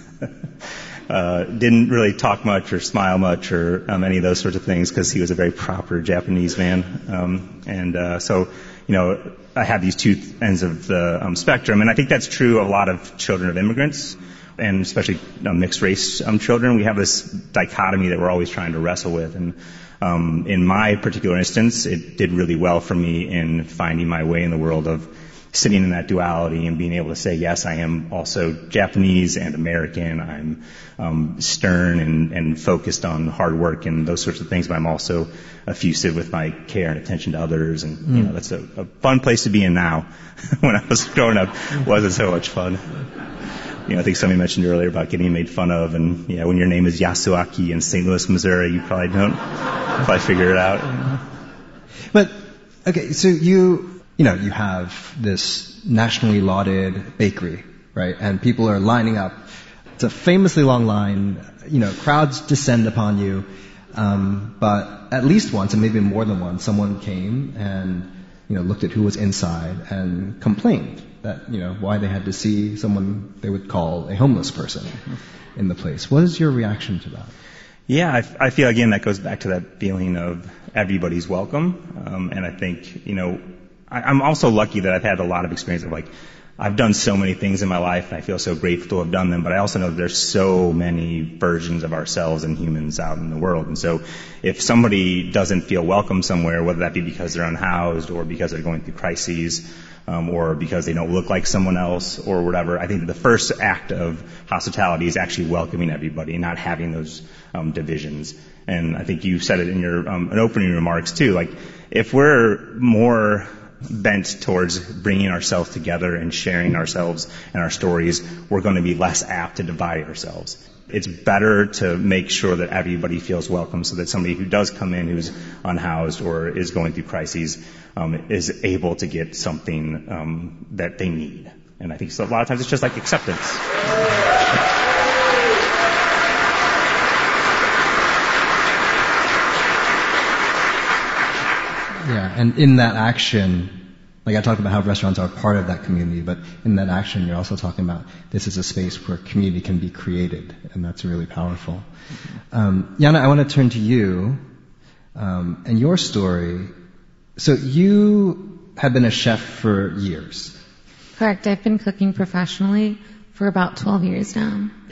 uh, didn't really talk much or smile much or um, any of those sorts of things because he was a very proper Japanese man. Um, and uh, so, you know, I have these two ends of the um, spectrum, and I think that's true of a lot of children of immigrants, and especially uh, mixed race um, children. We have this dichotomy that we're always trying to wrestle with. And um, in my particular instance, it did really well for me in finding my way in the world of sitting in that duality and being able to say, yes, I am also Japanese and American. I'm um, stern and, and focused on hard work and those sorts of things, but I'm also effusive with my care and attention to others. And, mm. you know, that's a, a fun place to be in now. When I was growing up, it wasn't so much fun. You know, I think somebody mentioned earlier about getting made fun of, and yeah, when your name is Yasuaki in Saint Louis, Missouri, you probably don't probably figure it out. But okay, so you you know you have this nationally lauded bakery, right? And people are lining up. It's a famously long line. You know, crowds descend upon you. Um, but at least once, and maybe more than once, someone came and you know looked at who was inside and complained that, you know, why they had to see someone they would call a homeless person in the place. What is your reaction to that? Yeah, I, I feel, again, that goes back to that feeling of everybody's welcome. Um, and I think, you know, I, I'm also lucky that I've had a lot of experience of, like, I've done so many things in my life, and I feel so grateful to have done them, but I also know that there's so many versions of ourselves and humans out in the world. And so if somebody doesn't feel welcome somewhere, whether that be because they're unhoused or because they're going through crises, Um, or because they don't look like someone else or whatever, I think that the first act of hospitality is actually welcoming everybody and not having those um, divisions. And I think you said it in your um, opening remarks too. Like, if we're more bent towards bringing ourselves together and sharing ourselves and our stories, we're going to be less apt to divide ourselves. It's better to make sure that everybody feels welcome so that somebody who does come in who's unhoused or is going through crises um, is able to get something um, that they need. And I think so a lot of times it's just like acceptance. Yeah, and in that action, like I talked about how restaurants are part of that community, but in that action you're also talking about this is a space where community can be created, and that's really powerful. Um, Yana, I want to turn to you um, and your story. So you have been a chef for years. Correct. I've been cooking professionally for about twelve years now.